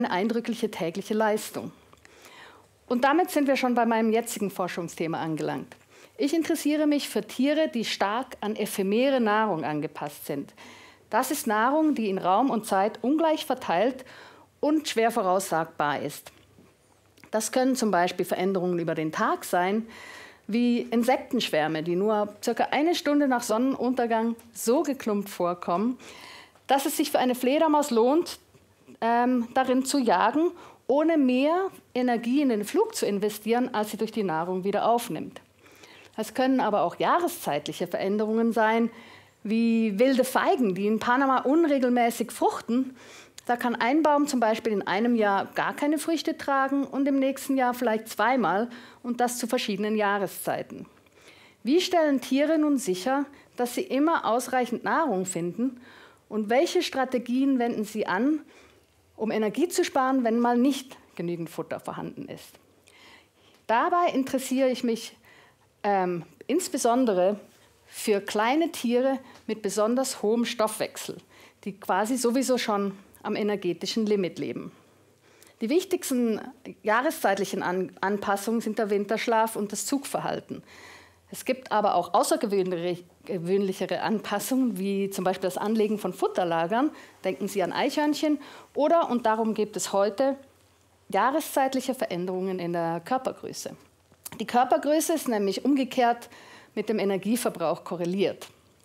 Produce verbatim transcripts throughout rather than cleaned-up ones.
eine eindrückliche tägliche Leistung. Und damit sind wir schon bei meinem jetzigen Forschungsthema angelangt. Ich interessiere mich für Tiere, die stark an ephemere Nahrung angepasst sind. Das ist Nahrung, die in Raum und Zeit ungleich verteilt und schwer voraussagbar ist. Das können zum Beispiel Veränderungen über den Tag sein, wie Insektenschwärme, die nur circa eine Stunde nach Sonnenuntergang so geklumpt vorkommen, dass es sich für eine Fledermaus lohnt, ähm, darin zu jagen, ohne mehr Energie in den Flug zu investieren, als sie durch die Nahrung wieder aufnimmt. Es können aber auch jahreszeitliche Veränderungen sein, wie wilde Feigen, die in Panama unregelmäßig fruchten. Da kann ein Baum zum Beispiel in einem Jahr gar keine Früchte tragen und im nächsten Jahr vielleicht zweimal, und das zu verschiedenen Jahreszeiten. Wie stellen Tiere nun sicher, dass sie immer ausreichend Nahrung finden, und welche Strategien wenden sie an, um Energie zu sparen, wenn mal nicht genügend Futter vorhanden ist? Dabei interessiere ich mich ähm, insbesondere für kleine Tiere mit besonders hohem Stoffwechsel, die quasi sowieso schon am energetischen Limit leben. Die wichtigsten jahreszeitlichen An Anpassungen sind der Winterschlaf und das Zugverhalten. Es gibt aber auch außergewöhnlichere Anpassungen, wie zum Beispiel das Anlegen von Futterlagern. Denken Sie an Eichhörnchen. Oder, und darum gibt es heute, jahreszeitliche Veränderungen in der Körpergröße. Die Körpergröße ist nämlich umgekehrt mit dem Energieverbrauch korreliert.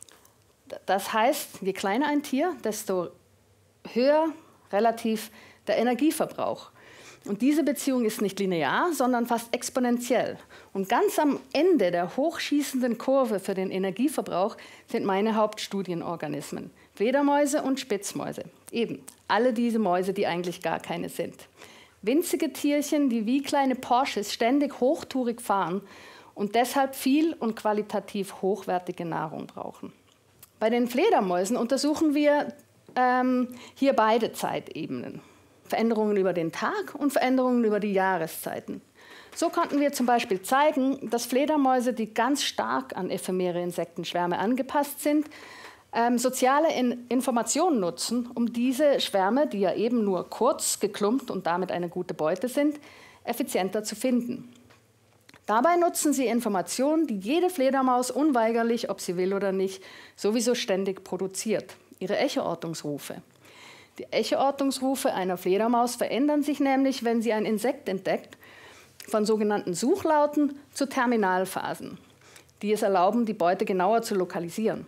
Das heißt, je kleiner ein Tier, desto höher relativ der Energieverbrauch. Und diese Beziehung ist nicht linear, sondern fast exponentiell. Und ganz am Ende der hochschießenden Kurve für den Energieverbrauch sind meine Hauptstudienorganismen: Fledermäuse und Spitzmäuse. Eben, alle diese Mäuse, die eigentlich gar keine sind. Winzige Tierchen, die wie kleine Porsches ständig hochtourig fahren und deshalb viel und qualitativ hochwertige Nahrung brauchen. Bei den Fledermäusen untersuchen wir ähm, hier beide Zeitebenen. Veränderungen über den Tag und Veränderungen über die Jahreszeiten. So konnten wir zum Beispiel zeigen, dass Fledermäuse, die ganz stark an ephemere Insektenschwärme angepasst sind, ähm, soziale In Informationen nutzen, um diese Schwärme, die ja eben nur kurz geklumpt und damit eine gute Beute sind, effizienter zu finden. Dabei nutzen sie Informationen, die jede Fledermaus unweigerlich, ob sie will oder nicht, sowieso ständig produziert: ihre Echoortungsrufe. Die Echoortungsrufe einer Fledermaus verändern sich nämlich, wenn sie ein Insekt entdeckt, von sogenannten Suchlauten zu Terminalphasen, die es erlauben, die Beute genauer zu lokalisieren.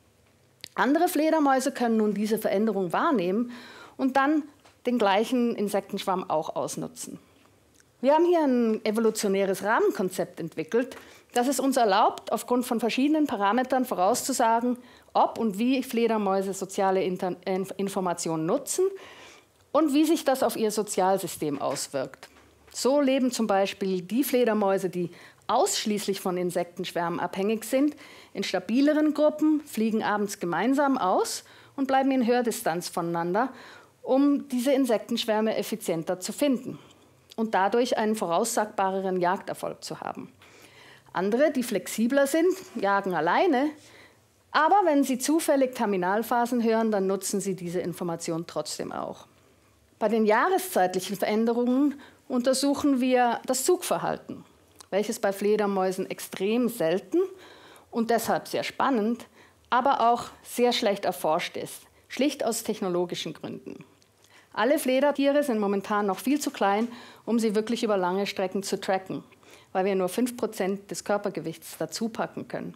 Andere Fledermäuse können nun diese Veränderung wahrnehmen und dann den gleichen Insektenschwarm auch ausnutzen. Wir haben hier ein evolutionäres Rahmenkonzept entwickelt, das es uns erlaubt, aufgrund von verschiedenen Parametern vorauszusagen, ob und wie Fledermäuse soziale Inter Informationen nutzen und wie sich das auf ihr Sozialsystem auswirkt. So leben zum Beispiel die Fledermäuse, die ausschließlich von Insektenschwärmen abhängig sind, in stabileren Gruppen, fliegen abends gemeinsam aus und bleiben in Hördistanz voneinander, um diese Insektenschwärme effizienter zu finden und dadurch einen voraussagbareren Jagderfolg zu haben. Andere, die flexibler sind, jagen alleine, aber wenn sie zufällig Terminalphasen hören, dann nutzen sie diese Information trotzdem auch. Bei den jahreszeitlichen Veränderungen untersuchen wir das Zugverhalten, welches bei Fledermäusen extrem selten und deshalb sehr spannend, aber auch sehr schlecht erforscht ist, schlicht aus technologischen Gründen. Alle Fledertiere sind momentan noch viel zu klein, um sie wirklich über lange Strecken zu tracken, weil wir nur fünf Prozent des Körpergewichts dazu packen können.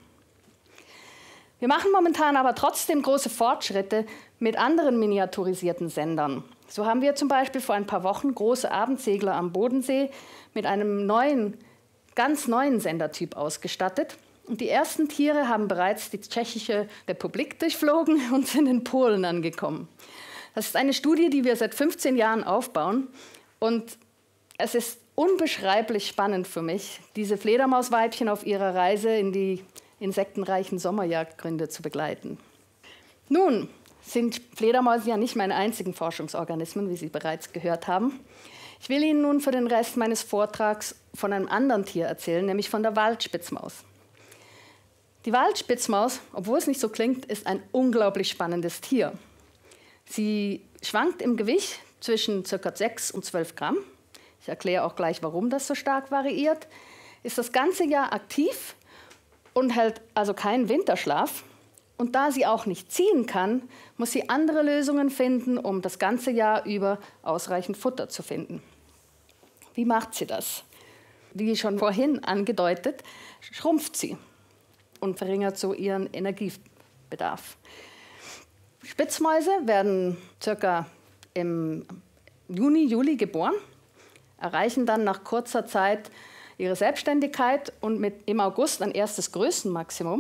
Wir machen momentan aber trotzdem große Fortschritte mit anderen miniaturisierten Sendern. So haben wir zum Beispiel vor ein paar Wochen große Abendsegler am Bodensee mit einem neuen, ganz neuen Sendertyp ausgestattet. Und die ersten Tiere haben bereits die Tschechische Republik durchflogen und sind in Polen angekommen. Das ist eine Studie, die wir seit fünfzehn Jahren aufbauen. Und es ist unbeschreiblich spannend für mich, diese Fledermausweibchen auf ihrer Reise in die insektenreichen Sommerjagdgründe zu begleiten. Nun sind Fledermäuse ja nicht meine einzigen Forschungsorganismen, wie Sie bereits gehört haben. Ich will Ihnen nun für den Rest meines Vortrags von einem anderen Tier erzählen, nämlich von der Waldspitzmaus. Die Waldspitzmaus, obwohl es nicht so klingt, ist ein unglaublich spannendes Tier. Sie schwankt im Gewicht zwischen ca. sechs und zwölf Gramm. Ich erkläre auch gleich, warum das so stark variiert. Ist das ganze Jahr aktiv und hält also keinen Winterschlaf. Und da sie auch nicht ziehen kann, muss sie andere Lösungen finden, um das ganze Jahr über ausreichend Futter zu finden. Wie macht sie das? Wie schon vorhin angedeutet, schrumpft sie und verringert so ihren Energiebedarf. Spitzmäuse werden circa im Juni, Juli geboren, erreichen dann nach kurzer Zeit ihre Selbstständigkeit und mit im August ein erstes Größenmaximum,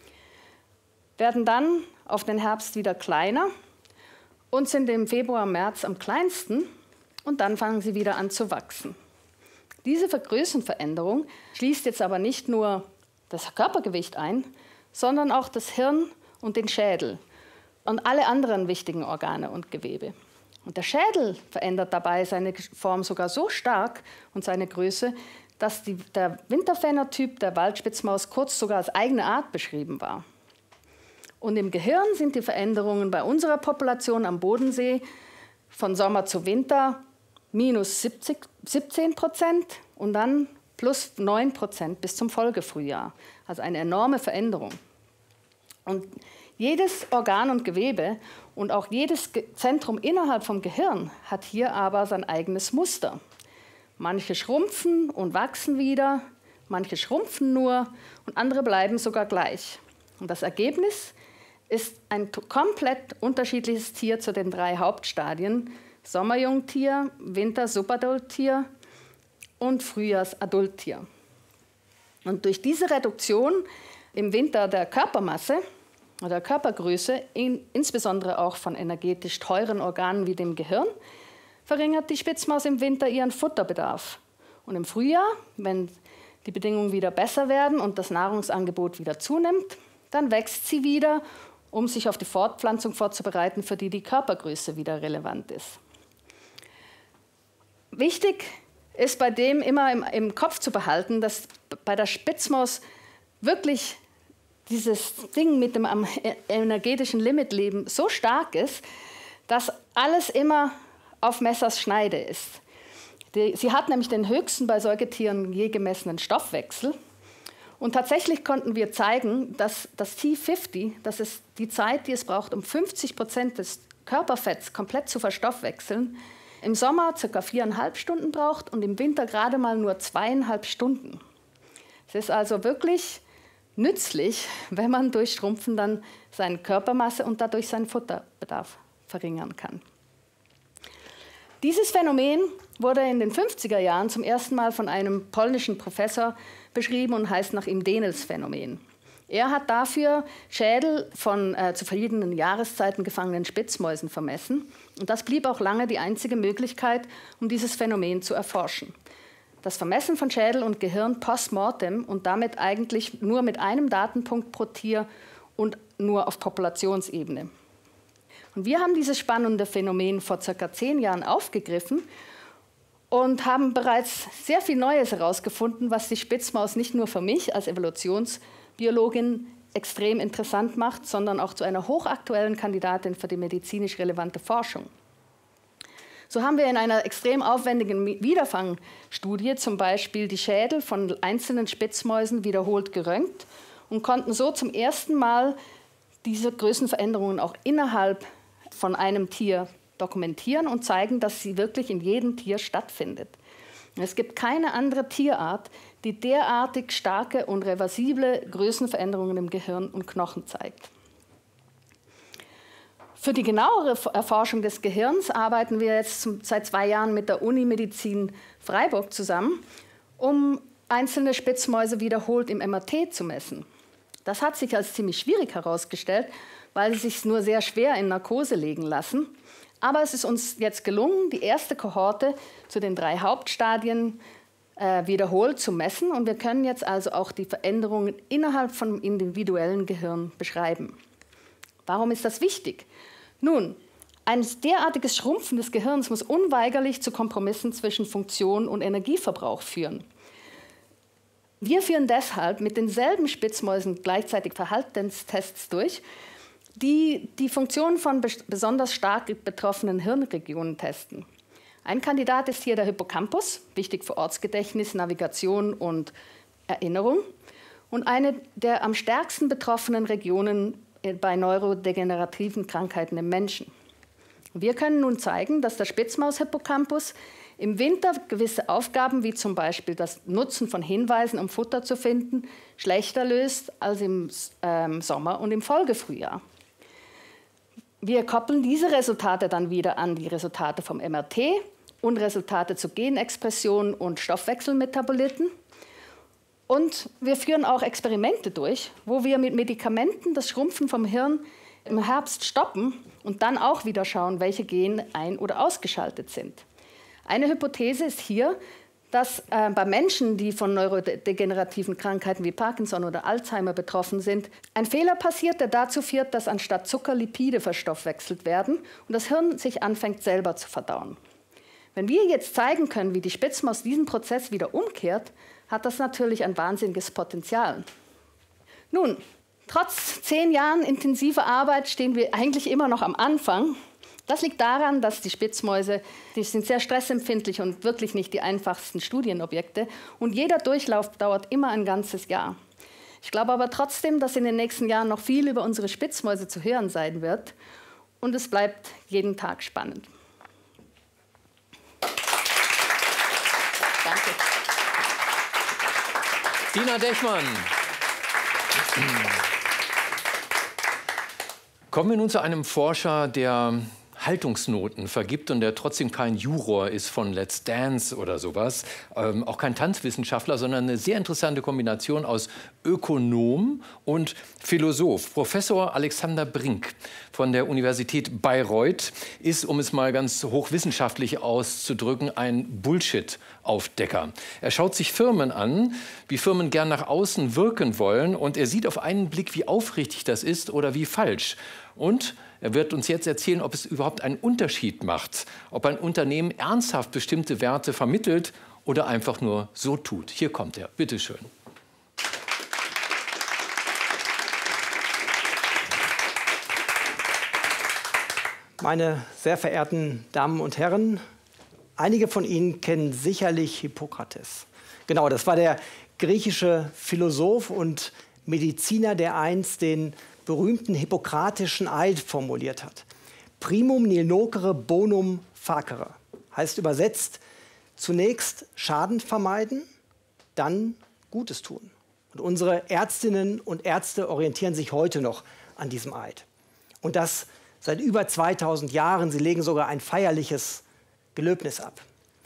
werden dann auf den Herbst wieder kleiner und sind im Februar, März am kleinsten und dann fangen sie wieder an zu wachsen. Diese Größenveränderung schließt jetzt aber nicht nur das Körpergewicht ein, sondern auch das Hirn und den Schädel und alle anderen wichtigen Organe und Gewebe. Und der Schädel verändert dabei seine Form sogar so stark und seine Größe, dass die, der Winterphänotyp der Waldspitzmaus kurz sogar als eigene Art beschrieben war. Und im Gehirn sind die Veränderungen bei unserer Population am Bodensee von Sommer zu Winter minus siebzehn Prozent und dann plus neun Prozent bis zum Folgefrühjahr. Also eine enorme Veränderung. Und jedes Organ und Gewebe und auch jedes Zentrum innerhalb vom Gehirn hat hier aber sein eigenes Muster. Manche schrumpfen und wachsen wieder, manche schrumpfen nur und andere bleiben sogar gleich. Und das Ergebnis ist ein komplett unterschiedliches Tier zu den drei Hauptstadien: Sommerjungtier, Winter-Subadulttier und Frühjahrs-Adulttier. Und durch diese Reduktion im Winter der Körpermasse oder Körpergröße, in, insbesondere auch von energetisch teuren Organen wie dem Gehirn, verringert die Spitzmaus im Winter ihren Futterbedarf. Und im Frühjahr, wenn die Bedingungen wieder besser werden und das Nahrungsangebot wieder zunimmt, dann wächst sie wieder, um sich auf die Fortpflanzung vorzubereiten, für die die Körpergröße wieder relevant ist. Wichtig ist bei dem immer im, im Kopf zu behalten, dass bei der Spitzmaus wirklich dieses Ding mit dem am energetischen Limitleben so stark ist, dass alles immer auf Messers Schneide ist. Die, sie hat nämlich den höchsten bei Säugetieren je gemessenen Stoffwechsel. Und tatsächlich konnten wir zeigen, dass das T fünfzig, das ist die Zeit, die es braucht, um fünfzig Prozent des Körperfetts komplett zu verstoffwechseln, im Sommer ca. viereinhalb Stunden braucht und im Winter gerade mal nur zweieinhalb Stunden. Es ist also wirklich nützlich, wenn man durch Schrumpfen dann seine Körpermasse und dadurch seinen Futterbedarf verringern kann. Dieses Phänomen wurde in den fünfziger Jahren zum ersten Mal von einem polnischen Professor beschrieben und heißt nach ihm Dehnes-Phänomen. Er hat dafür Schädel von äh, zu verschiedenen Jahreszeiten gefangenen Spitzmäusen vermessen. Und das blieb auch lange die einzige Möglichkeit, um dieses Phänomen zu erforschen. Das Vermessen von Schädel und Gehirn post mortem und damit eigentlich nur mit einem Datenpunkt pro Tier und nur auf Populationsebene. Und wir haben dieses spannende Phänomen vor circa zehn Jahren aufgegriffen und haben bereits sehr viel Neues herausgefunden, was die Spitzmaus nicht nur für mich als Evolutionsbiologin extrem interessant macht, sondern auch zu einer hochaktuellen Kandidatin für die medizinisch relevante Forschung. So haben wir in einer extrem aufwendigen Wiederfangstudie zum Beispiel die Schädel von einzelnen Spitzmäusen wiederholt geröntgt und konnten so zum ersten Mal diese Größenveränderungen auch innerhalb von einem Tier dokumentieren und zeigen, dass sie wirklich in jedem Tier stattfindet. Es gibt keine andere Tierart, die derartig starke und reversible Größenveränderungen im Gehirn und Knochen zeigt. Für die genauere Erforschung des Gehirns arbeiten wir jetzt zum, seit zwei Jahren mit der Unimedizin Freiburg zusammen, um einzelne Spitzmäuse wiederholt im M R T zu messen. Das hat sich als ziemlich schwierig herausgestellt, weil sie sich nur sehr schwer in Narkose legen lassen. Aber es ist uns jetzt gelungen, die erste Kohorte zu den drei Hauptstadien äh, wiederholt zu messen. Und wir können jetzt also auch die Veränderungen innerhalb vom individuellen Gehirn beschreiben. Warum ist das wichtig? Nun, ein derartiges Schrumpfen des Gehirns muss unweigerlich zu Kompromissen zwischen Funktion und Energieverbrauch führen. Wir führen deshalb mit denselben Spitzmäusen gleichzeitig Verhaltenstests durch, die die Funktion von besonders stark betroffenen Hirnregionen testen. Ein Kandidat ist hier der Hippocampus, wichtig für Ortsgedächtnis, Navigation und Erinnerung. Und eine der am stärksten betroffenen Regionen bei neurodegenerativen Krankheiten im Menschen. Wir können nun zeigen, dass der Spitzmaus-Hippocampus im Winter gewisse Aufgaben, wie zum Beispiel das Nutzen von Hinweisen, um Futter zu finden, schlechter löst als im ähm, Sommer und im Folgefrühjahr. Wir koppeln diese Resultate dann wieder an die Resultate vom M R T und Resultate zu Genexpression und Stoffwechselmetaboliten. Und wir führen auch Experimente durch, wo wir mit Medikamenten das Schrumpfen vom Hirn im Herbst stoppen und dann auch wieder schauen, welche Gene ein- oder ausgeschaltet sind. Eine Hypothese ist hier, dass äh, bei Menschen, die von neurodegenerativen Krankheiten wie Parkinson oder Alzheimer betroffen sind, ein Fehler passiert, der dazu führt, dass anstatt Zucker Lipide verstoffwechselt werden und das Hirn sich anfängt, selber zu verdauen. Wenn wir jetzt zeigen können, wie die Spitzmaus diesen Prozess wieder umkehrt, hat das natürlich ein wahnsinniges Potenzial. Nun, trotz zehn Jahren intensiver Arbeit stehen wir eigentlich immer noch am Anfang. Das liegt daran, dass die Spitzmäuse, die sind sehr stressempfindlich und wirklich nicht die einfachsten Studienobjekte. Und jeder Durchlauf dauert immer ein ganzes Jahr. Ich glaube aber trotzdem, dass in den nächsten Jahren noch viel über unsere Spitzmäuse zu hören sein wird. Und es bleibt jeden Tag spannend. Danke. Dina Dechmann. Kommen wir nun zu einem Forscher, der Haltungsnoten vergibt und der trotzdem kein Juror ist von Let's Dance oder sowas, ähm, auch kein Tanzwissenschaftler, sondern eine sehr interessante Kombination aus Ökonom und Philosoph. Professor Alexander Brink von der Universität Bayreuth ist, um es mal ganz hochwissenschaftlich auszudrücken, ein Bullshit-Aufdecker. Er schaut sich Firmen an, wie Firmen gern nach außen wirken wollen, und er sieht auf einen Blick, wie aufrichtig das ist oder wie falsch. Und er wird uns jetzt erzählen, ob es überhaupt einen Unterschied macht, ob ein Unternehmen ernsthaft bestimmte Werte vermittelt oder einfach nur so tut. Hier kommt er. Bitte schön. Meine sehr verehrten Damen und Herren, einige von Ihnen kennen sicherlich Hippokrates. Genau, das war der griechische Philosoph und Mediziner, der einst den berühmten hippokratischen Eid formuliert hat. Primum nil nocere bonum facere. Heißt übersetzt, zunächst Schaden vermeiden, dann Gutes tun. Und unsere Ärztinnen und Ärzte orientieren sich heute noch an diesem Eid. Und das seit über zweitausend Jahren. Sie legen sogar ein feierliches Gelöbnis ab.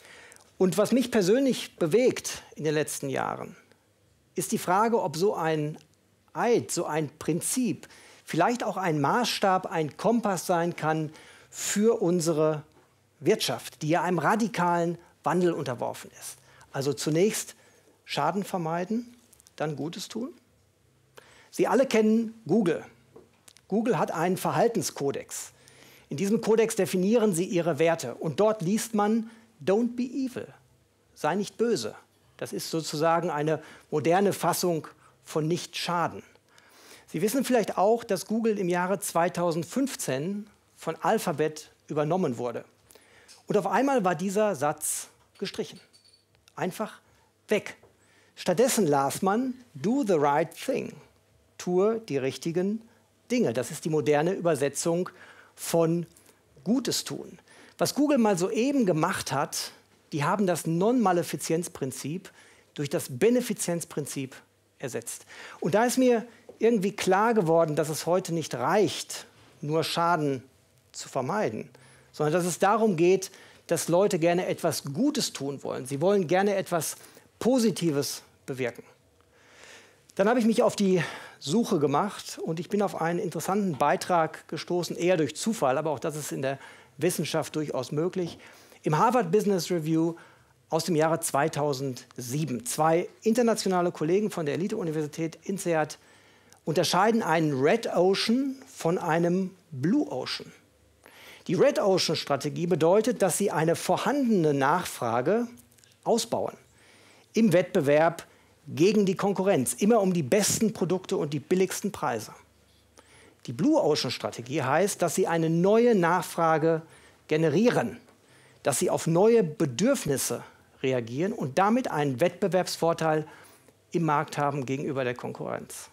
Und was mich persönlich bewegt in den letzten Jahren, ist die Frage, ob so ein Eid, so ein Prinzip, vielleicht auch ein Maßstab, ein Kompass sein kann für unsere Wirtschaft, die ja einem radikalen Wandel unterworfen ist. Also zunächst Schaden vermeiden, dann Gutes tun. Sie alle kennen Google. Google hat einen Verhaltenskodex. In diesem Kodex definieren sie ihre Werte. Und dort liest man, don't be evil, sei nicht böse. Das ist sozusagen eine moderne Fassung von nicht schaden. Sie wissen vielleicht auch, dass Google im Jahre zweitausendfünfzehn von Alphabet übernommen wurde. Und auf einmal war dieser Satz gestrichen. Einfach weg. Stattdessen las man, do the right thing. Tue die richtigen Dinge. Das ist die moderne Übersetzung von Gutes tun. Was Google mal soeben gemacht hat, die haben das Non-Malefizienz-Prinzip durch das Benefizienzprinzip ersetzt. Und da ist mir irgendwie klar geworden, dass es heute nicht reicht, nur Schaden zu vermeiden, sondern dass es darum geht, dass Leute gerne etwas Gutes tun wollen. Sie wollen gerne etwas Positives bewirken. Dann habe ich mich auf die Suche gemacht und ich bin auf einen interessanten Beitrag gestoßen, eher durch Zufall, aber auch das ist in der Wissenschaft durchaus möglich, im Harvard Business Review aus dem Jahre zweitausendsieben. Zwei internationale Kollegen von der Elite-Universität INSEAD unterscheiden einen Red Ocean von einem Blue Ocean. Die Red Ocean-Strategie bedeutet, dass sie eine vorhandene Nachfrage ausbauen. Im Wettbewerb gegen die Konkurrenz, immer um die besten Produkte und die billigsten Preise. Die Blue Ocean-Strategie heißt, dass sie eine neue Nachfrage generieren. dass sie auf neue Bedürfnisse reagieren und damit einen Wettbewerbsvorteil im Markt haben gegenüber der Konkurrenz.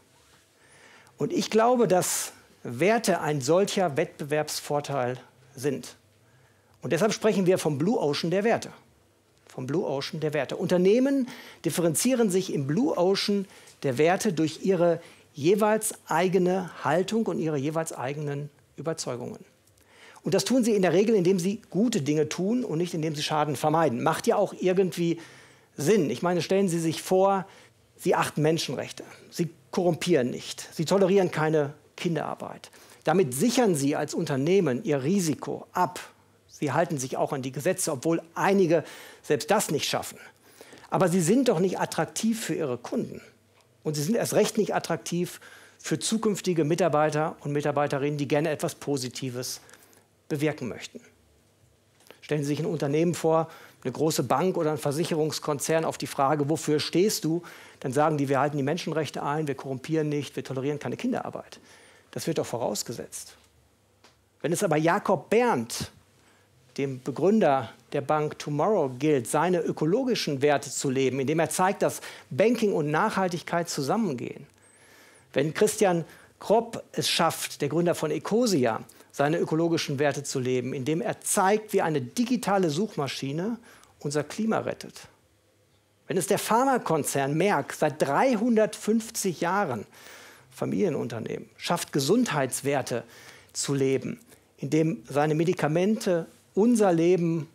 Und ich glaube, dass Werte ein solcher Wettbewerbsvorteil sind. Und deshalb sprechen wir vom Blue Ocean der Werte. Vom Blue Ocean der Werte. Unternehmen differenzieren sich im Blue Ocean der Werte durch ihre jeweils eigene Haltung und ihre jeweils eigenen Überzeugungen. Und das tun sie in der Regel, indem sie gute Dinge tun und nicht, indem sie Schaden vermeiden. Macht ja auch irgendwie Sinn. Ich meine, stellen Sie sich vor, Sie achten Menschenrechte. Sie korrumpieren nicht. Sie tolerieren keine Kinderarbeit. Damit sichern Sie als Unternehmen Ihr Risiko ab. Sie halten sich auch an die Gesetze, obwohl einige selbst das nicht schaffen. Aber Sie sind doch nicht attraktiv für Ihre Kunden. Und Sie sind erst recht nicht attraktiv für zukünftige Mitarbeiter und Mitarbeiterinnen, die gerne etwas Positives bewirken möchten. Stellen Sie sich ein Unternehmen vor, eine große Bank oder ein Versicherungskonzern, auf die Frage, wofür stehst du? Dann sagen die, wir halten die Menschenrechte ein, wir korrumpieren nicht, wir tolerieren keine Kinderarbeit. Das wird doch vorausgesetzt. Wenn es aber Jakob Berndt, dem Begründer der Bank Tomorrow, gilt, seine ökologischen Werte zu leben, indem er zeigt, dass Banking und Nachhaltigkeit zusammengehen. Wenn Christian Kropp es schafft, der Gründer von Ecosia, seine ökologischen Werte zu leben, indem er zeigt, wie eine digitale Suchmaschine unser Klima rettet. Wenn es der Pharmakonzern Merck seit dreihundertfünfzig Jahren, Familienunternehmen, schafft, Gesundheitswerte zu leben, indem seine Medikamente unser Leben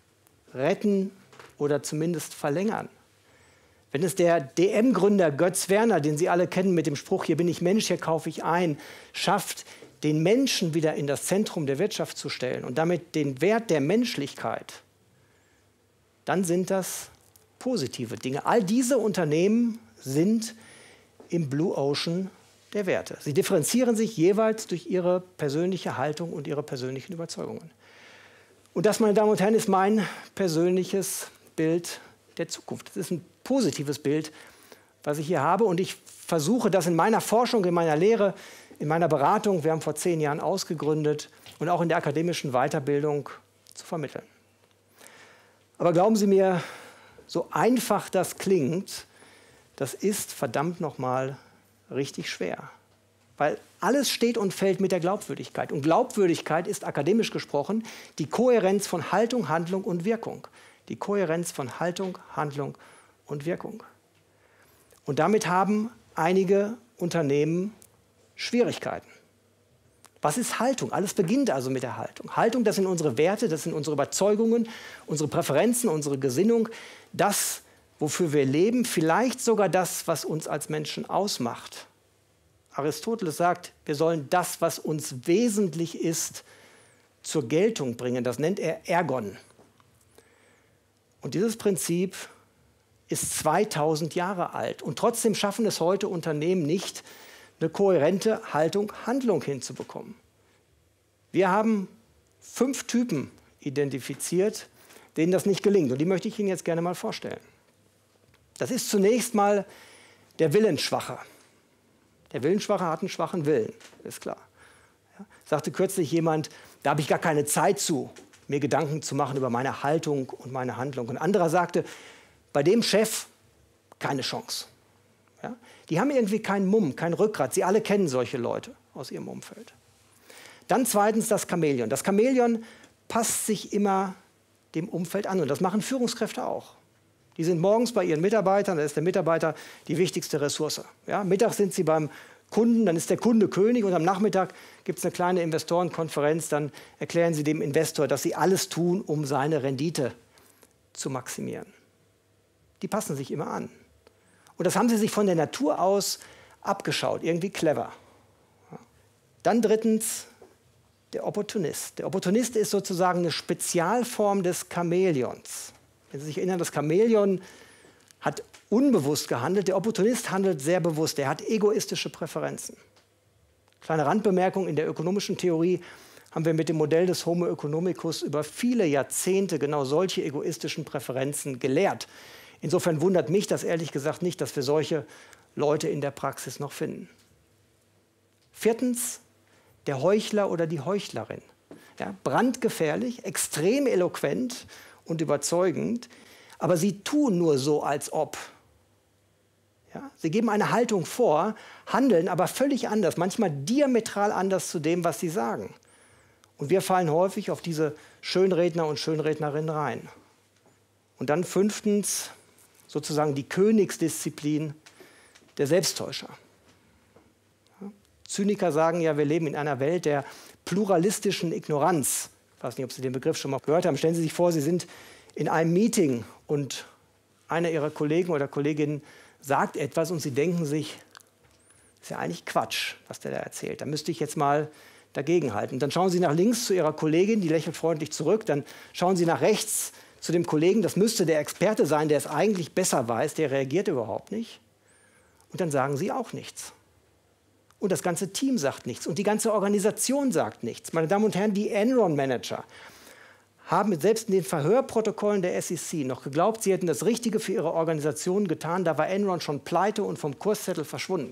retten oder zumindest verlängern. Wenn es der D M-Gründer Götz Werner, den Sie alle kennen mit dem Spruch, hier bin ich Mensch, hier kaufe ich ein, schafft, den Menschen wieder in das Zentrum der Wirtschaft zu stellen und damit den Wert der Menschlichkeit, dann sind das positive Dinge. All diese Unternehmen sind im Blue Ocean der Werte. Sie differenzieren sich jeweils durch ihre persönliche Haltung und ihre persönlichen Überzeugungen. Und das, meine Damen und Herren, ist mein persönliches Bild der Zukunft. Das ist ein positives Bild, was ich hier habe. Und ich versuche das in meiner Forschung, in meiner Lehre, in meiner Beratung, wir haben vor zehn Jahren ausgegründet, und auch in der akademischen Weiterbildung zu vermitteln. Aber glauben Sie mir, so einfach das klingt, das ist verdammt nochmal richtig schwer. Weil alles steht und fällt mit der Glaubwürdigkeit. Und Glaubwürdigkeit ist akademisch gesprochen die Kohärenz von Haltung, Handlung und Wirkung. Die Kohärenz von Haltung, Handlung und Wirkung. Und damit haben einige Unternehmen Schwierigkeiten. Was ist Haltung? Alles beginnt also mit der Haltung. Haltung, das sind unsere Werte, das sind unsere Überzeugungen, unsere Präferenzen, unsere Gesinnung, das, wofür wir leben, vielleicht sogar das, was uns als Menschen ausmacht. Aristoteles sagt, wir sollen das, was uns wesentlich ist, zur Geltung bringen. Das nennt er Ergon. Und dieses Prinzip ist zweitausend Jahre alt. Und trotzdem schaffen es heute Unternehmen nicht, eine kohärente Haltung, Handlung hinzubekommen. Wir haben fünf Typen identifiziert, denen das nicht gelingt. Und die möchte ich Ihnen jetzt gerne mal vorstellen. Das ist zunächst mal der Willensschwache. Der Willensschwache hat einen schwachen Willen, ist klar. Ja, sagte kürzlich jemand, da habe ich gar keine Zeit zu, mir Gedanken zu machen über meine Haltung und meine Handlung. Ein anderer sagte, bei dem Chef keine Chance. Ja, die haben irgendwie keinen Mumm, kein Rückgrat. Sie alle kennen solche Leute aus ihrem Umfeld. Dann zweitens das Chamäleon. Das Chamäleon passt sich immer dem Umfeld an. Und das machen Führungskräfte auch. Die sind morgens bei ihren Mitarbeitern, da ist der Mitarbeiter die wichtigste Ressource. Ja, mittags sind sie beim Kunden, dann ist der Kunde König und am Nachmittag gibt es eine kleine Investorenkonferenz, dann erklären sie dem Investor, dass sie alles tun, um seine Rendite zu maximieren. Die passen sich immer an. Und das haben sie sich von der Natur aus abgeschaut, irgendwie clever. Dann drittens der Opportunist. Der Opportunist ist sozusagen eine Spezialform des Chamäleons. Wenn Sie sich erinnern, das Chamäleon hat unbewusst gehandelt, der Opportunist handelt sehr bewusst, er hat egoistische Präferenzen. Kleine Randbemerkung, in der ökonomischen Theorie haben wir mit dem Modell des Homo economicus über viele Jahrzehnte genau solche egoistischen Präferenzen gelehrt. Insofern wundert mich das ehrlich gesagt nicht, dass wir solche Leute in der Praxis noch finden. Viertens, der Heuchler oder die Heuchlerin. Ja, brandgefährlich, extrem eloquent und überzeugend. Aber sie tun nur so, als ob. Ja, sie geben eine Haltung vor, handeln aber völlig anders, manchmal diametral anders zu dem, was sie sagen. Und wir fallen häufig auf diese Schönredner und Schönrednerinnen rein. Und dann fünftens sozusagen die Königsdisziplin der Selbsttäuscher. Ja, Zyniker sagen ja, wir leben in einer Welt der pluralistischen Ignoranz. Ich weiß nicht, ob Sie den Begriff schon mal gehört haben. Stellen Sie sich vor, Sie sind in einem Meeting und einer Ihrer Kollegen oder Kolleginnen sagt etwas und Sie denken sich, das ist ja eigentlich Quatsch, was der da erzählt. Da müsste ich jetzt mal dagegenhalten. Dann schauen Sie nach links zu Ihrer Kollegin, die lächelt freundlich zurück. Dann schauen Sie nach rechts zu dem Kollegen, das müsste der Experte sein, der es eigentlich besser weiß, der reagiert überhaupt nicht. Und dann sagen Sie auch nichts. Und das ganze Team sagt nichts und die ganze Organisation sagt nichts. Meine Damen und Herren, die Enron-Manager haben selbst in den Verhörprotokollen der S E C noch geglaubt, sie hätten das Richtige für ihre Organisation getan. Da war Enron schon pleite und vom Kurszettel verschwunden.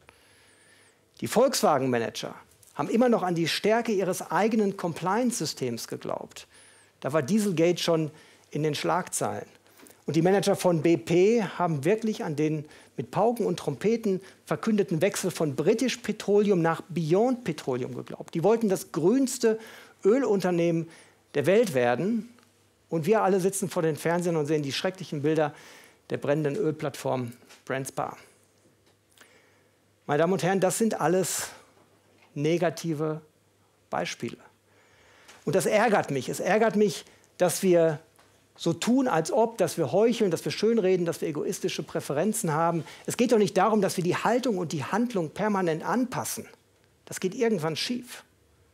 Die Volkswagen-Manager haben immer noch an die Stärke ihres eigenen Compliance-Systems geglaubt. Da war Dieselgate schon in den Schlagzeilen. Und die Manager von B P haben wirklich an den mit Pauken und Trompeten verkündeten Wechsel von British Petroleum nach Beyond Petroleum geglaubt. Die wollten das grünste Ölunternehmen der Welt werden. Und wir alle sitzen vor den Fernsehern und sehen die schrecklichen Bilder der brennenden Ölplattform Brent Spar. Meine Damen und Herren, das sind alles negative Beispiele. Und das ärgert mich. Es ärgert mich, dass wir so tun, als ob, dass wir heucheln, dass wir schönreden, dass wir egoistische Präferenzen haben. Es geht doch nicht darum, dass wir die Haltung und die Handlung permanent anpassen. Das geht irgendwann schief.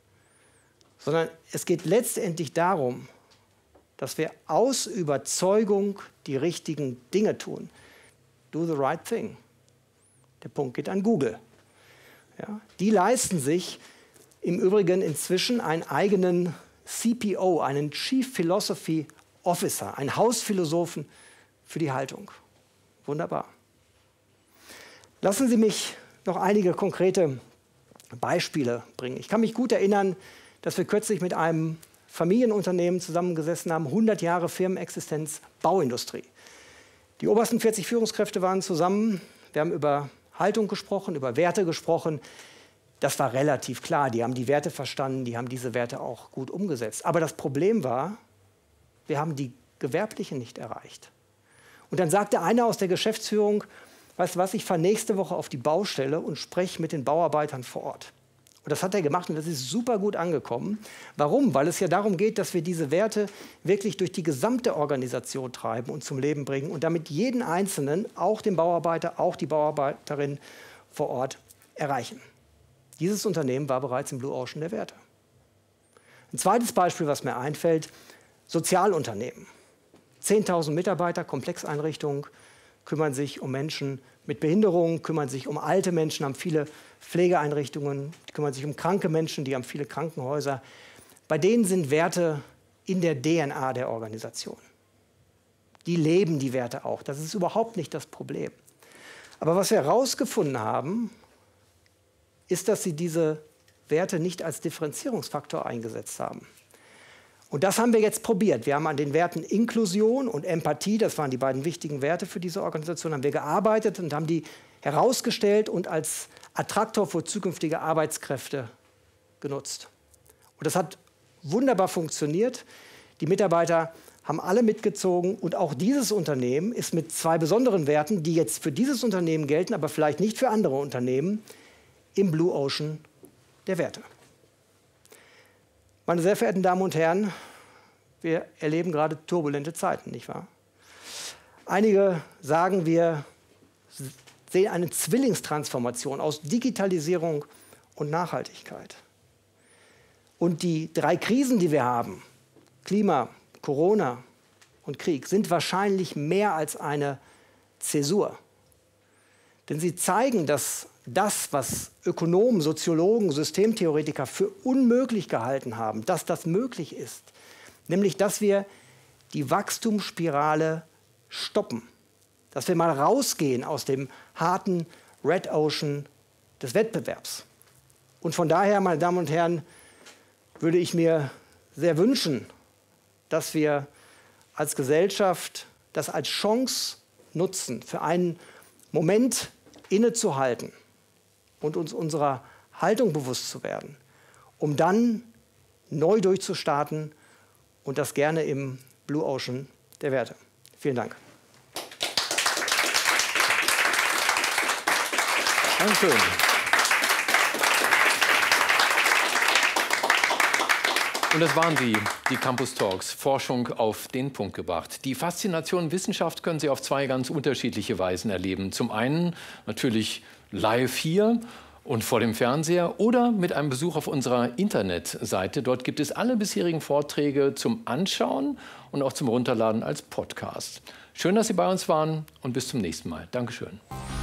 Sondern es geht letztendlich darum, dass wir aus Überzeugung die richtigen Dinge tun. Do the right thing. Der Punkt geht an Google. Ja, die leisten sich im Übrigen inzwischen einen eigenen C P O, einen Chief Philosophy Officer, einen Hausphilosophen für die Haltung. Wunderbar. Lassen Sie mich noch einige konkrete Beispiele bringen. Ich kann mich gut erinnern, dass wir kürzlich mit einem Familienunternehmen zusammengesessen haben, hundert Jahre Firmenexistenz, Bauindustrie. Die obersten vierzig Führungskräfte waren zusammen. Wir haben über Haltung gesprochen, über Werte gesprochen. Das war relativ klar. Die haben die Werte verstanden, die haben diese Werte auch gut umgesetzt. Aber das Problem war, wir haben die Gewerblichen nicht erreicht. Und dann sagte einer aus der Geschäftsführung, weißt du was, ich fahre nächste Woche auf die Baustelle und spreche mit den Bauarbeitern vor Ort. Und das hat er gemacht und das ist super gut angekommen. Warum? Weil es ja darum geht, dass wir diese Werte wirklich durch die gesamte Organisation treiben und zum Leben bringen und damit jeden Einzelnen, auch den Bauarbeiter, auch die Bauarbeiterin vor Ort erreichen. Dieses Unternehmen war bereits im Blue Ocean der Werte. Ein zweites Beispiel, was mir einfällt, Sozialunternehmen. zehntausend Mitarbeiter, Komplexeinrichtungen, kümmern sich um Menschen mit Behinderungen, kümmern sich um alte Menschen, haben viele Pflegeeinrichtungen, kümmern sich um kranke Menschen, die haben viele Krankenhäuser. Bei denen sind Werte in der D N A der Organisation. Die leben die Werte auch. Das ist überhaupt nicht das Problem. Aber was wir herausgefunden haben, ist, dass sie diese Werte nicht als Differenzierungsfaktor eingesetzt haben. Und das haben wir jetzt probiert. Wir haben an den Werten Inklusion und Empathie, das waren die beiden wichtigen Werte für diese Organisation, haben wir gearbeitet und haben die herausgestellt und als Attraktor für zukünftige Arbeitskräfte genutzt. Und das hat wunderbar funktioniert. Die Mitarbeiter haben alle mitgezogen und auch dieses Unternehmen ist mit zwei besonderen Werten, die jetzt für dieses Unternehmen gelten, aber vielleicht nicht für andere Unternehmen, im Blue Ocean der Werte. Meine sehr verehrten Damen und Herren, wir erleben gerade turbulente Zeiten, nicht wahr? Einige sagen, wir sehen eine Zwillingstransformation aus Digitalisierung und Nachhaltigkeit. Und die drei Krisen, die wir haben, Klima, Corona und Krieg, sind wahrscheinlich mehr als eine Zäsur. Denn sie zeigen, dass das, was Ökonomen, Soziologen, Systemtheoretiker für unmöglich gehalten haben, dass das möglich ist. Nämlich, dass wir die Wachstumsspirale stoppen. Dass wir mal rausgehen aus dem harten Red Ocean des Wettbewerbs. Und von daher, meine Damen und Herren, würde ich mir sehr wünschen, dass wir als Gesellschaft das als Chance nutzen, für einen Moment innezuhalten und uns unserer Haltung bewusst zu werden, um dann neu durchzustarten und das gerne im Blue Ocean der Werte. Vielen Dank. Dankeschön. Und das waren sie, die Campus Talks, Forschung auf den Punkt gebracht. Die Faszination Wissenschaft können Sie auf zwei ganz unterschiedliche Weisen erleben. Zum einen natürlich live hier und vor dem Fernseher oder mit einem Besuch auf unserer Internetseite. Dort gibt es alle bisherigen Vorträge zum Anschauen und auch zum Runterladen als Podcast. Schön, dass Sie bei uns waren und bis zum nächsten Mal. Dankeschön.